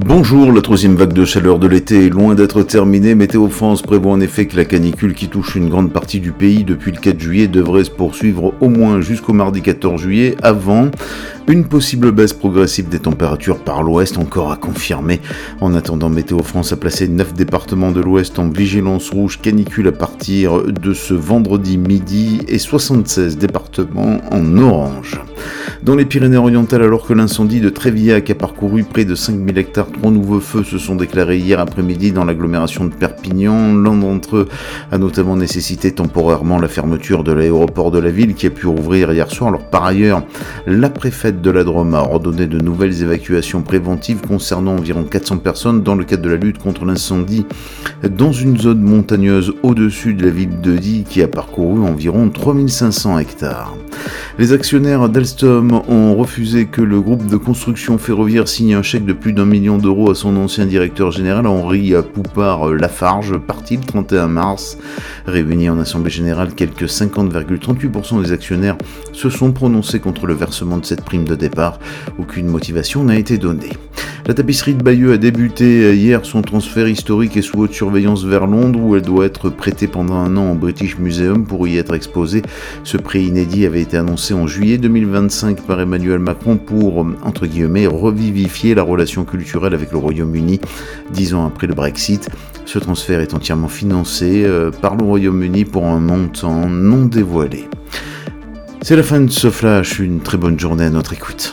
Bonjour, la troisième vague de chaleur de l'été est loin d'être terminée. Météo France prévoit en effet que la canicule qui touche une grande partie du pays depuis le 4 juillet devrait se poursuivre au moins jusqu'au mardi 14 juillet avant une possible baisse progressive des températures par l'ouest, encore à confirmer. En attendant, Météo France a placé 9 départements de l'ouest en vigilance rouge canicule à partir de ce vendredi midi et 76 départements en orange. Dans les Pyrénées-Orientales, alors que l'incendie de Trévillac a parcouru près de 5000 hectares, 3 nouveaux feux se sont déclarés hier après-midi dans l'agglomération de Perpignan. L'un d'entre eux a notamment nécessité temporairement la fermeture de l'aéroport de la ville qui a pu rouvrir hier soir. Alors par ailleurs, la préfète de la Drôme a ordonné de nouvelles évacuations préventives concernant environ 400 personnes dans le cadre de la lutte contre l'incendie dans une zone montagneuse au-dessus de la ville de Die qui a parcouru environ 3500 hectares. Les actionnaires d'Alstom ont refusé que le groupe de construction ferroviaire signe un chèque de plus d'1 million d'euros à son ancien directeur général Henri Poupart-Lafarge, parti le 31 mars. Réunis en assemblée générale, quelques 50,38% des actionnaires se sont prononcés contre le versement de cette prime de départ. Aucune motivation n'a été donnée. La tapisserie de Bayeux a débuté hier son transfert historique et sous haute surveillance vers Londres où elle doit être prêtée pendant un an au British Museum pour y être exposée. Ce prix inédit avait été annoncé en juillet 2025 par Emmanuel Macron pour, entre guillemets, revivifier la relation culturelle avec le Royaume-Uni 10 ans après le Brexit. Ce transfert est entièrement financé par le Royaume-Uni pour un montant non dévoilé. C'est la fin de ce flash, une très bonne journée à notre écoute.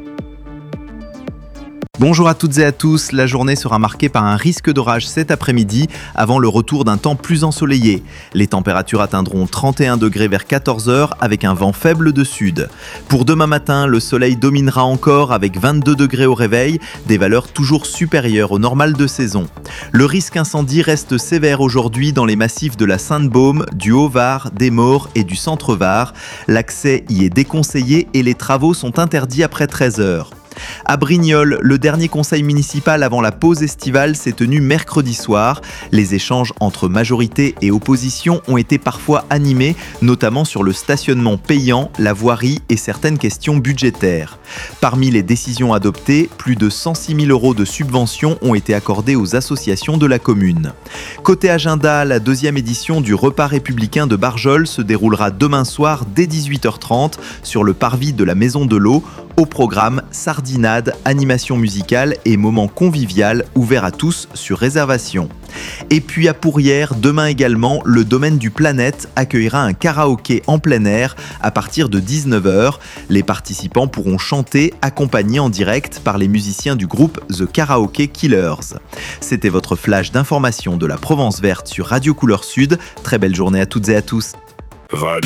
Bonjour à toutes et à tous, la journée sera marquée par un risque d'orage cet après-midi avant le retour d'un temps plus ensoleillé. Les températures atteindront 31 degrés vers 14h avec un vent faible de sud. Pour demain matin, le soleil dominera encore avec 22 degrés au réveil, des valeurs toujours supérieures au normal de saison. Le risque incendie reste sévère aujourd'hui dans les massifs de la Sainte-Baume, du Haut-Var, des Maures et du Centre-Var. L'accès y est déconseillé et les travaux sont interdits après 13h. À Brignoles, le dernier conseil municipal avant la pause estivale s'est tenu mercredi soir. Les échanges entre majorité et opposition ont été parfois animés, notamment sur le stationnement payant, la voirie et certaines questions budgétaires. Parmi les décisions adoptées, plus de 106 000 € de subventions ont été accordés aux associations de la commune. Côté agenda, la deuxième édition du repas républicain de Barjol se déroulera demain soir dès 18h30 sur le parvis de la Maison de l'Eau. Au programme, sardinade, animation musicale et moment convivial ouverts à tous sur réservation. Et puis à Pourrières, demain également, le domaine du Planète accueillera un karaoké en plein air à partir de 19h. Les participants pourront chanter, accompagnés en direct par les musiciens du groupe The Karaoke Killers. C'était votre flash d'information de la Provence Verte sur Radio Couleur Sud. Très belle journée à toutes et à tous.